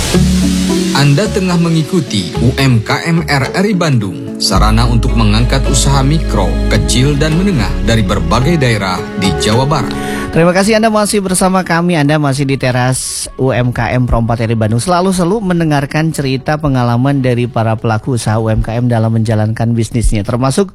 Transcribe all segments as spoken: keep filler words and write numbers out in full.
Anda tengah mengikuti U M K M R R I Bandung, sarana untuk mengangkat usaha mikro, kecil, dan menengah dari berbagai daerah di Jawa Barat. Terima kasih Anda masih bersama kami. Anda masih di teras U M K M Pro empat R I Bandung. Selalu selalu mendengarkan cerita pengalaman dari para pelaku usaha U M K M dalam menjalankan bisnisnya, termasuk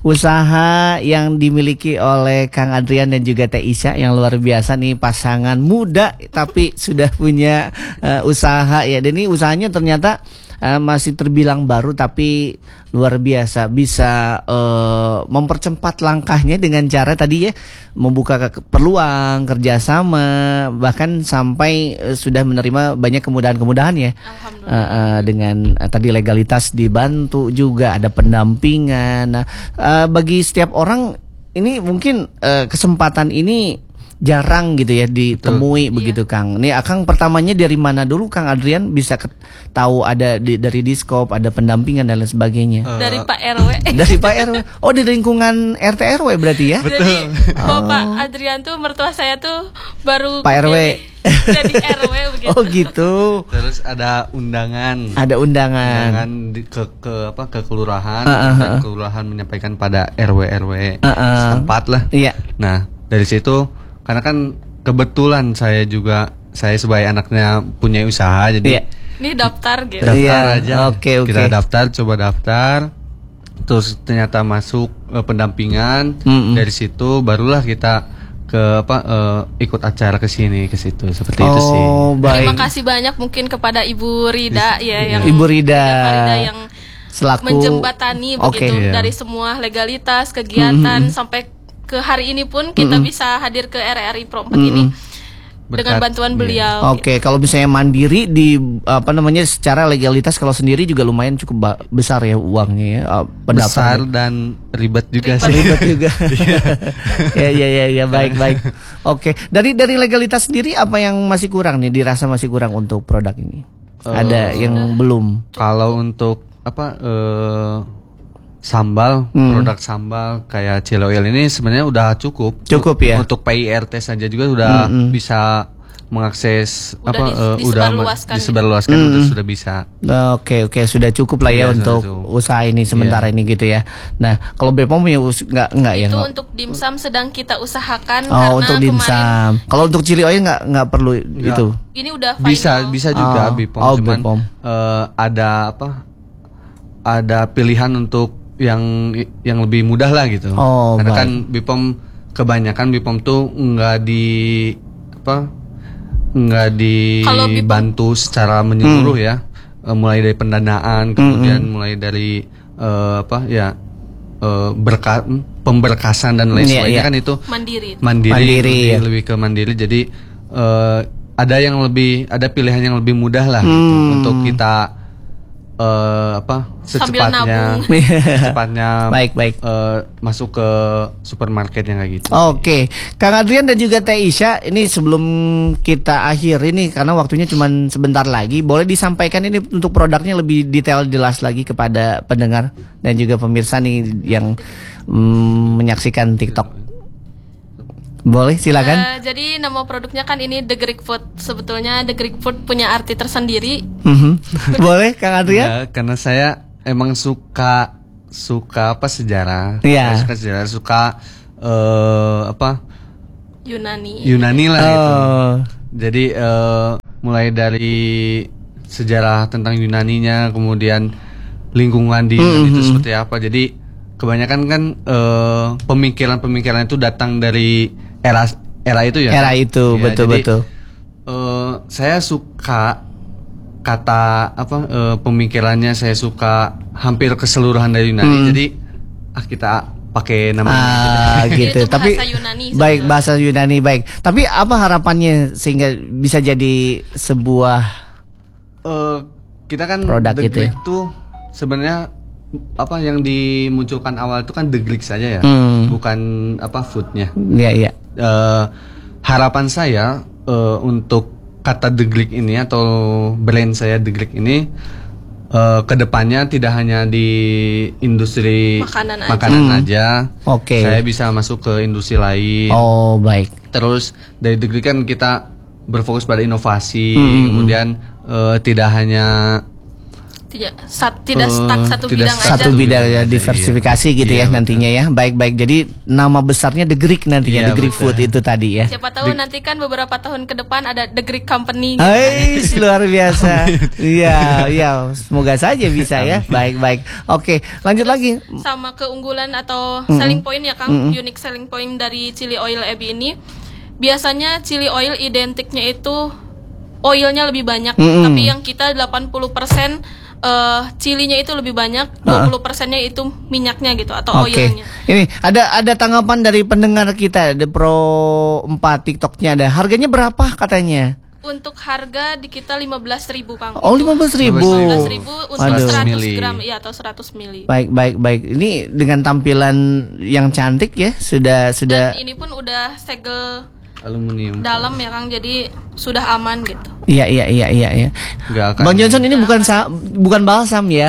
usaha yang dimiliki oleh Kang Adrian dan juga Teh Isya yang luar biasa nih, pasangan muda tapi sudah punya uh, usaha ya. Dan ini usahanya ternyata Uh, masih terbilang baru tapi luar biasa, bisa uh, mempercepat langkahnya dengan cara tadi ya, membuka ke peluang kerjasama, bahkan sampai uh, sudah menerima banyak kemudahan-kemudahan ya. Uh, uh, dengan uh, tadi legalitas dibantu juga, ada pendampingan. Nah, uh, bagi setiap orang ini mungkin uh, kesempatan ini jarang gitu ya ditemui. Betul. Begitu iya. Kang. Nih Akang pertamanya dari mana dulu Kang Adrian bisa tahu ada di, dari Diskop, ada pendampingan dan lain sebagainya? Uh, dari Pak R W. Dari Pak R W. Oh, di lingkungan R T R W berarti ya? Betul. Jadi oh. Bapak Adrian tuh mertua saya tuh baru Pak R W. Jadi R W begitu. Oh gitu. Terus ada undangan. Ada undangan. Undangan di, ke ke apa ke kelurahan, uh, uh, uh. kelurahan menyampaikan pada R W R W uh, uh. setempat lah. Iya. Nah, dari situ karena kan kebetulan saya juga saya sebagai anaknya punya usaha, jadi iya. Ini daftar gitu. Daftar iya. aja. Oke, oke. Kita daftar, coba daftar. Terus ternyata masuk uh, pendampingan. Mm-hmm. Dari situ barulah kita ke apa uh, ikut acara ke sini ke situ seperti oh, itu sih. Baik. Terima kasih banyak mungkin kepada Ibu Rida ya yang Ibu Rida, Rida yang selaku menjembatani okay. begitu yeah. dari semua legalitas kegiatan mm-hmm. sampai ke hari ini pun kita mm-hmm. bisa hadir ke R R I Pro empat mm-hmm. ini berkat, dengan bantuan yeah. beliau. Oke, okay. Kalau misalnya mandiri di apa namanya secara legalitas kalau sendiri juga lumayan cukup ba- besar ya uangnya ya. Uh, besar dan ribet juga ribet. sih. Ribet juga. ya ya ya ya baik baik. Oke, okay. dari dari legalitas sendiri apa yang masih kurang nih, dirasa masih kurang untuk produk ini? Uh, Ada yang uh. belum? Kalau untuk apa uh, sambal, hmm. produk sambal kayak Chili Oil ini sebenarnya udah cukup. Cukup ya. Untuk P I R T saja juga sudah hmm. bisa mengakses udah apa dis, uh, disebarluaskan udah disebarluaskan hmm. udah sudah bisa. Oke oke sudah cukup lah ya, ya untuk cukup. Usaha ini sementara yeah. ini gitu ya. Nah kalau B P O M ya nggak nggak ya. Itu nggak? untuk dimsum sedang kita usahakan. Oh karena untuk dimsum. Kalau untuk Chili Oil nggak nggak perlu ya. itu. Ini udah final. Bisa bisa juga oh. B P O M. Oh, cuman B P O M. Uh, ada apa? Ada pilihan untuk yang yang lebih mudah lah gitu. Oh, karena baik. kan B P O M kebanyakan B P O M tuh nggak di apa nggak dibantu secara menyeluruh hmm. ya, uh, mulai dari pendanaan kemudian hmm. mulai dari uh, apa ya uh, berkat pemberkasan dan lain yeah, sebagainya yeah. kan itu mandiri mandiri, mandiri lebih, ya. lebih ke mandiri, jadi uh, ada yang lebih ada pilihan yang lebih mudah lah hmm. gitu, untuk kita Uh, apa secepatnya secepatnya baik baik uh, masuk ke supermarket yang kayak gitu. Oke, okay. Kang Adrian dan juga Teh Isya, ini sebelum kita akhir ini karena waktunya cuma sebentar lagi, boleh disampaikan ini untuk produknya lebih detail jelas lagi kepada pendengar dan juga pemirsa nih yang mm, menyaksikan TikTok. Boleh, silakan. Uh, jadi nama produknya kan ini The Greek Food. Sebetulnya The Greek Food punya arti tersendiri. Mm-hmm. Boleh, Kang Adrian? Ya, karena saya emang suka suka apa sejarah. Yeah. Suka sejarah, suka uh, apa Yunani. Yunani lah oh. gitu. Jadi uh, mulai dari sejarah tentang Yunaninya, kemudian lingkungan di Yunani mm-hmm. itu seperti apa. Jadi kebanyakan kan uh, pemikiran-pemikiran itu datang dari era era itu ya. Era itu ya, betul jadi, betul. Uh, saya suka kata apa uh, pemikirannya, saya suka hampir keseluruhan dari Yunani. Hmm. Jadi ah kita pakai nama ah, gitu. Itu Tapi bahasa Yunani, baik bahasa Yunani baik. Tapi apa harapannya sehingga bisa jadi sebuah uh, kita kan produk The gitu Greek ya? Tuh sebenarnya apa yang dimunculkan awal itu kan The Greek saja ya, hmm. bukan apa foodnya. Iya iya. Uh, harapan saya uh, untuk kata The Greek ini atau brand saya The Greek ini uh, kedepannya tidak hanya di industri makanan, makanan aja. aja. Oke. Okay. Saya bisa masuk ke industri lain. Oh baik. Terus dari The Greek kan kita berfokus pada inovasi, hmm. kemudian uh, tidak hanya tidak sat, tidak uh, stuck satu tidak bidang satu aja. bidang ya, diversifikasi iya. gitu Iya, ya betul. nantinya ya. Baik-baik. Jadi nama besarnya The Greek nantinya, Iya, The Greek betul. Food itu tadi ya. Siapa tahu Di- nanti kan beberapa tahun ke depan ada The Greek Company. Hai, luar biasa. Iya, iya, semoga saja bisa ya. Baik-baik. Oke, lanjut lagi. Sama keunggulan atau selling point ya Kang, unique selling point dari chili oil Ebi ini. Biasanya chili oil identiknya itu oilnya lebih banyak, Mm-mm. tapi yang kita delapan puluh persen uh, chilinya itu lebih banyak, dua puluh persennya itu minyaknya gitu atau Oke. oilnya. Ini ada ada tanggapan dari pendengar kita, The Pro empat TikToknya ada. Harganya berapa katanya? Untuk harga di kita lima belas ribu Kang. Oh, lima belas ribu. lima belas ribu untuk Aduh. seratus Mili. gram ya atau seratus mili. Baik, baik, baik. Ini dengan tampilan yang cantik ya, sudah sudah. Dan ini pun udah segel aluminium. dalam ya Kang, jadi sudah aman gitu. Iya, iya, iya, iya, iya. Nggak akan. Bang Johnson ini bukan sa bukan balsam ya.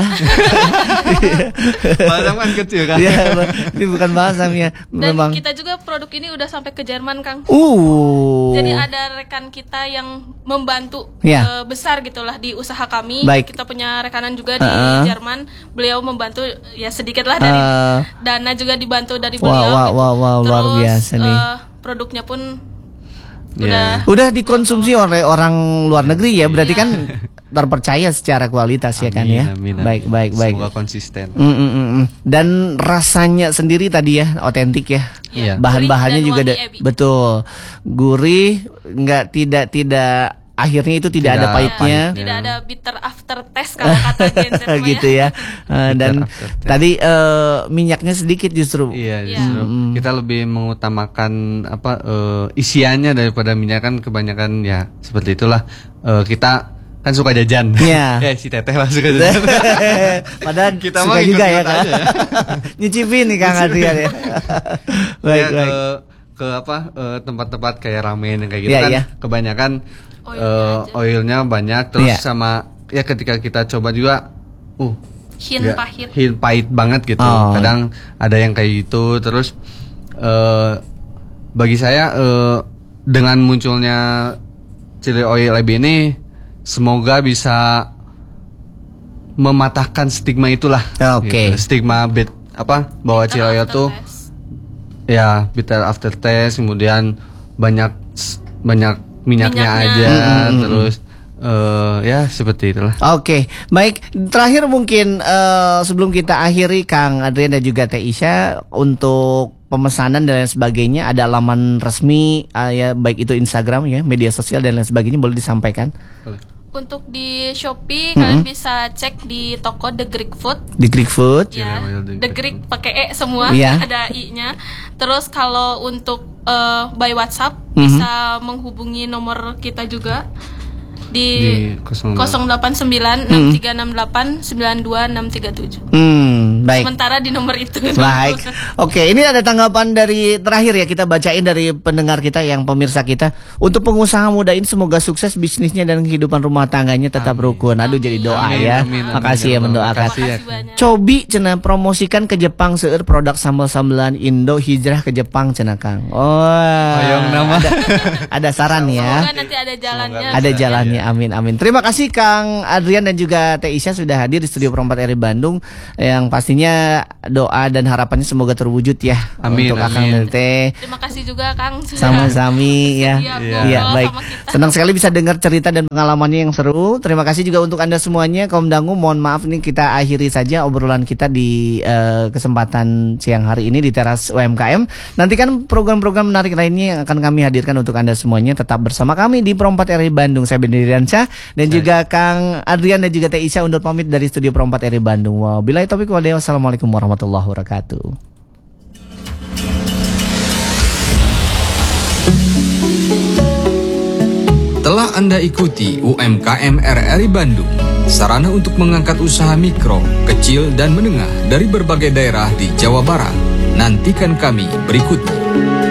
Balsam kan kecil kan. Iya, ini bukan balsam ya. Dan Memang. kita juga produk ini udah sampai ke Jerman Kang. Uh. Jadi ada rekan kita yang membantu Ya. eh, besar gitulah di usaha kami. Baik. Kita punya rekanan juga di Uh-uh. Jerman. Beliau membantu ya sedikit lah dari Uh. dana juga dibantu dari Wah, beliau. wah, gitu. wah, wah, luar Terus, biasa nih. eh, produknya pun Ya. udah Udah dikonsumsi oleh orang luar negeri ya, berarti kan terpercaya secara kualitas ya kan ya. Amin, amin. Baik, baik, baik. Semoga konsisten. Mm, mm, mm, mm. Dan rasanya sendiri tadi ya otentik ya. Iya. Bahan-bahannya Gurih juga dan ada, wangi, Ebi. betul. Gurih, nggak tidak tidak akhirnya itu tidak, Tidak ada ada pahitnya. pahit. tidak ada bitter after taste kalau kata Gen Z mah gitu ya. Eh, dan aftertaste. tadi eh, minyaknya sedikit justru. Iya, Iya. justru kita lebih mengutamakan apa eh, isiannya daripada minyak kan kebanyakan ya seperti itulah. Eh, kita kan suka jajan. Iya. ya si teteh lah suka jajan. Padahal Kita suka mah juga ya ikut-ikut kan. aja ya. Nyicipin nih Kang Adrian ya. baik, Ya, baik. ke ke apa eh, tempat-tempat kayak ramen yang kayak gitu Iya, kan iya. kebanyakan Oilnya eh, aja. oilnya banyak terus Iya. sama ya ketika kita coba juga uh Hin nggak- pahit. hin pahit banget gitu. Oh. Kadang ada yang kayak gitu terus eh bagi saya eh, dengan munculnya chili oil Ebi ini semoga bisa mematahkan stigma itulah. Oke. Gitu. Stigma bit apa bahwa Bitter chili oil after tuh taste. ya bitter aftertaste, kemudian banyak banyak minyaknya, Minyaknya. aja, Mm-mm. terus eh ya seperti itulah. Oke, baik. Terakhir mungkin eh, sebelum kita akhiri Kang Adrian dan juga Teh Isya untuk pemesanan dan lain sebagainya ada laman resmi eh, ya baik itu Instagram ya, media sosial dan lain sebagainya boleh disampaikan Untuk di Shopee kalian bisa cek di toko The Greek Food. di Greek Food. Ya, Oil The The Greek Greek pakai E semua, Iya. ada I-nya. Terus kalau untuk eh, by WhatsApp Mhm. bisa menghubungi nomor kita juga di, Di nol nol delapan sembilan enam tiga enam delapan sembilan dua enam tiga tujuh. Hmm, baik. Sementara di nomor itu. Baik. Oke, ini ada tanggapan dari terakhir ya kita bacain dari pendengar kita yang pemirsa kita. Untuk pengusaha muda ini semoga sukses bisnisnya dan kehidupan rumah tangganya tetap rukun. Aduh jadi doa Amin, ya. amin, amin, Makasih ya amin. mendoakan. Makasih ya. banyak. Cobi cenah promosikan ke Jepang seueur produk sambal-sambalan Indo hijrah ke Jepang cenah Kang. Oh. Hoyong nama. Ada, ada saran ya. Semoga nanti ada jalannya. Ada jalannya, amin amin. Terima kasih Kang Adrian dan juga Teh Isya sudah hadir di studio Perempat R I Bandung. Yang pastinya doa dan harapannya semoga terwujud ya. Amin, Untuk Akang amin. dan Teh. Terima kasih juga Kang. sudah Sama-sami ya. sedia Iya. ngobrol Iya, baik. sama kita. Senang sekali bisa dengar cerita dan pengalamannya yang seru. Terima kasih juga untuk Anda semuanya. Kaum Dangu, mohon maaf nih kita akhiri saja obrolan kita di eh, kesempatan siang hari ini di Teras U M K M. Nantikan program-program menarik lainnya yang akan kami hadirkan untuk Anda semuanya. Tetap bersama kami di Perempat R I Bandung. Saya Benny Diansyah dan juga Kang Adrian dan juga Teh Isya undur pamit dari studio Perempat R I Bandung. Wabillahi taufiq wal hidayah. Wassalamualaikum warahmatullahi wabarakatuh. Telah Anda ikuti U M K M R R I Bandung, sarana untuk mengangkat usaha mikro, kecil, dan menengah dari berbagai daerah di Jawa Barat. Nantikan kami berikutnya.